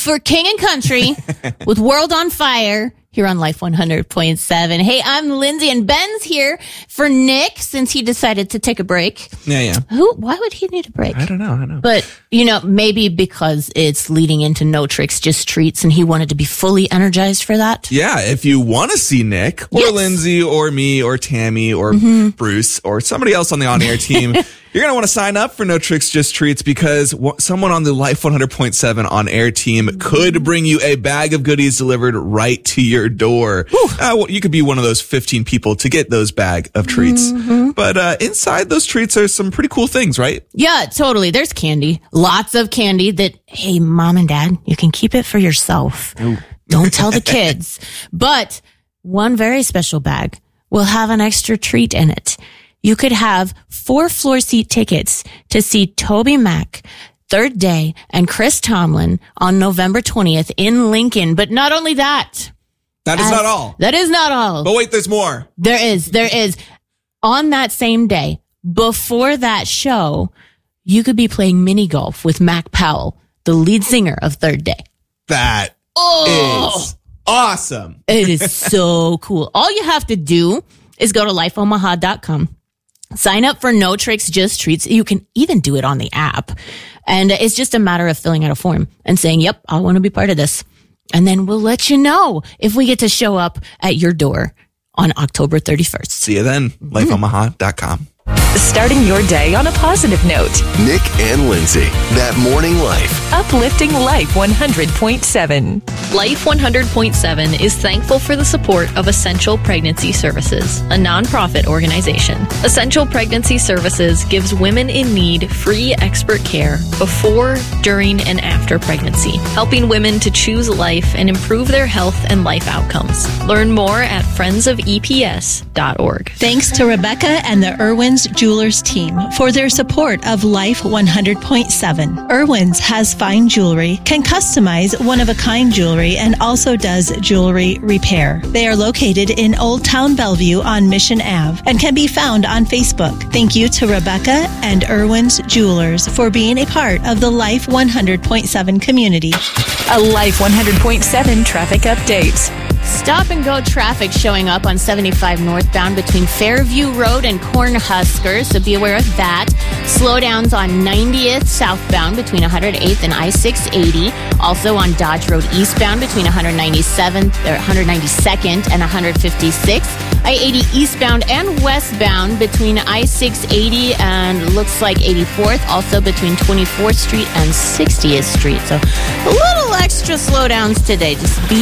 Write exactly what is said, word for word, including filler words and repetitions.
for King and Country with World on Fire here on Life one hundred point seven. Hey, I'm Lindsay, and Ben's here for Nick since he decided to take a break. Yeah, yeah. Who? Why would he need a break? I don't know. I don't know. But, you know, maybe because it's leading into No Tricks, Just Treats, and he wanted to be fully energized for that. Yeah, if you want to see Nick or Yes. Lindsay or me or Tammy or Mm-hmm. Bruce or somebody else on the on-air team, you're going to want to sign up for No Tricks, Just Treats because w- someone on the Life one hundred point seven on-air team could bring you a bag of goodies delivered right to your door. Uh, well, you could be one of those fifteen people to get those bag of treats. Mm-hmm. But uh, inside those treats are some pretty cool things, right? Yeah, totally. There's candy. Lots of candy that, hey, mom and dad, you can keep it for yourself. Don't tell the kids. But one very special bag will have an extra treat in it. You could have four floor seat tickets to see Toby Mac, Third Day, and Chris Tomlin on November twentieth in Lincoln. But not only that. That is as- not all. That is not all. But wait, there's more. There is, there is. On that same day, before that show, you could be playing mini golf with Mac Powell, the lead singer of Third Day. That Oh, is awesome. it is so cool. All you have to do is go to life omaha dot com. Sign up for No Tricks, Just Treats. You can even do it on the app. And it's just a matter of filling out a form and saying, yep, I want to be part of this. And then we'll let you know if we get to show up at your door on October thirty-first. See you then. life omaha dot com. Starting your day on a positive note. Nick and Lindsay, That Morning Life. Uplifting Life one hundred point seven. Life one hundred point seven is thankful for the support of Essential Pregnancy Services, a nonprofit organization. Essential Pregnancy Services gives women in need free expert care before, during, and after pregnancy, helping women to choose life and improve their health and life outcomes. Learn more at friends of e p s dot org. Thanks to Rebecca and the Irwin's Jewelers team for their support of Life one hundred point seven. Irwin's has fine jewelry, can customize one-of-a-kind jewelry, and also does jewelry repair. They are located in Old Town Bellevue on Mission Avenue and can be found on Facebook. Thank you to Rebecca and Irwin's Jewelers for being a part of the Life one hundred point seven community. A Life one hundred point seven traffic update. Stop and go traffic showing up on seventy-five northbound between Fairview Road and Cornhusker, so be aware of that. Slowdowns on ninetieth southbound between one hundred eighth and I six eighty. Also on Dodge Road eastbound between one hundred ninety-seventh or one hundred ninety-second and one hundred fifty-sixth. I eighty eastbound and westbound between I six eighty and looks like eighty-fourth. Also between twenty-fourth Street and sixtieth Street. So a little extra slowdowns today. Just be